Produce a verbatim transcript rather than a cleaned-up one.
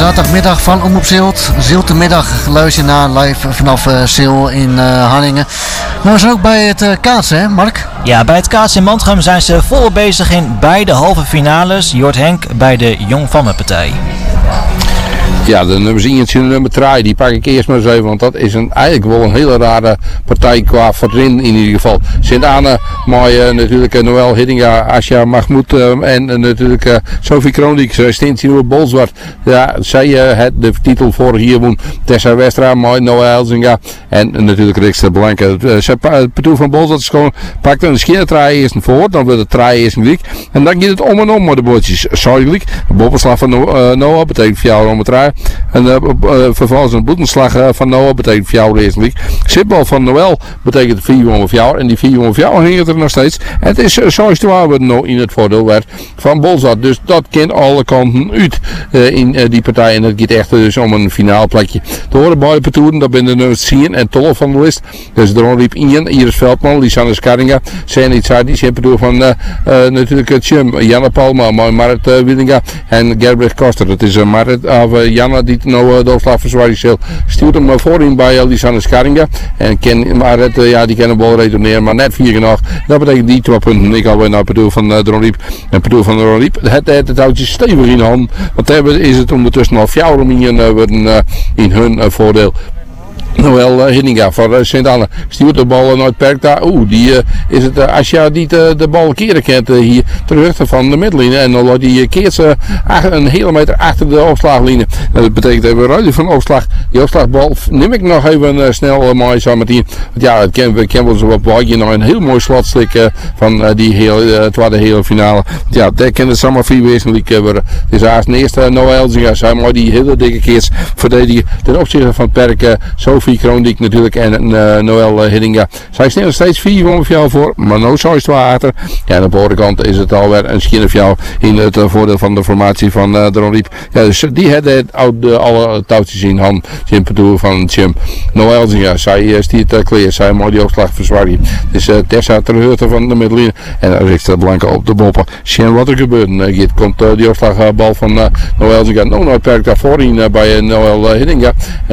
zaterdagmiddag van Omroep Zilt. Ziltemiddag luister je naar live vanaf uh, Zil in uh, Harlingen. Maar we zijn ook bij het uh, kaatsen, hè Mark? Ja, bij het kaatsen in Mantrum zijn ze volop bezig in beide halve finales. Jort Henk bij de Jong Vamme partij. Ja, de nummers één en nummer drie, die pak ik eerst maar eens even, want dat is een, eigenlijk wel een hele rare partij qua voorin in ieder geval. Sint-Anne, maar uh, natuurlijk uh, Noël Hiddinga, Asja Mahmoud uh, en uh, natuurlijk uh, Sophie Kroondiek, uh, Stint Bolzwart. Ja, zij uh, het de titel vorig jaar won. Tessa Westra, maar Noël Elzinga en uh, natuurlijk Rikster Blanke. Uh, Petoe van Bolzwart is gewoon, pakt een schienentraai eerst voor, dan wordt het traai eerst een week. En dan gaat het om en om met de bootjes. Sorgelijk, de boppenslag van no- uh, Noah betekent voor jou om het traai. En uh, uh, vervolgens een boetenslag uh, van Noah betekent voor jou de eerste week. Zitbal van Noël betekent vier voor jou. En die vier voor jou hing het er nog steeds. En het is uh, zoals het waar nou in het voordeel werd van Bolzwart. Dus dat kent alle kanten uit uh, in uh, die partij. En het gaat echt dus om een finaal plekje. De horen bij de toeren, dat ben de nummers tien en twaalf van de list. Dus Dron riep Ian, Iris Veldman, Lisanne Skarringa, Senit Sadi, Simpedoer van uh, uh, natuurlijk het Jim, Janne Palma, Marit uh, Willinga en Gerbrecht Koster. Dat is uh, Marit of uh, Janne die nou uh, de opslag van Zwaardijssel stuurt hem uh, voorin bij uh, Lisanne Skarringa. En ken, Marit, uh, ja, die kan een bal retourneren, maar net vier genoeg. Dat betekent die twee punten. Ik alweer naar Pedoel van uh, Dron riep. En Pedoel van Dron riep, het, het, het houtje stevig in de hand. Want hebben is het ondertussen al vier in, uh, uh, in hun uh, voordeel. Noël uh, Hiddinga van uh, Sint-Anne stuurt de bal naar het perk daar. Oeh, die uh, is het uh, als je niet uh, de bal keren kent uh, hier terug van de middenlijn. En dan die uh, keert ze uh, een hele meter achter de opslaglinie. Uh, dat betekent even ruilen van opslag. Die opslagbal neem ik nog even uh, snel uh, mooi samen met die. Want ja, het ken, we kennen wel zo wat je nog een heel mooi slotstuk uh, van uh, die hele, uh, tweede hele finale. Want ja, daar kennen het samen vier wezenlijk uh, worden. Het is haast de eerste uh, Noël Zinga, zijn maar die hele dikke keers verdedigen ten opzichte van het perk. Uh, Sophie Kroondiek natuurlijk en uh, Noël uh, Hiddinga. Zij staan nog steeds vier voor jou voor, maar nou zo is het water. Ja, aan de voorkant is het alweer een skin of jou in het uh, voordeel van de formatie van uh, Dron Riep. Ja, dus die had het uh, alle touwtjes in hand. Jim Pedoer van Jim. Noël Zinga, zij uh, stiert uh, kleer, zij mooi die opslag verzwaardig. Dus uh, Tessa terheurte van de middenlijn en uh, Richter Blanke op de boppen. Zien wat er gebeurt. Uh, komt uh, die opslagbal van uh, Noël Zinga. Nou, nou perk daarvoor in uh, bij uh, Noël uh, Hiddinga.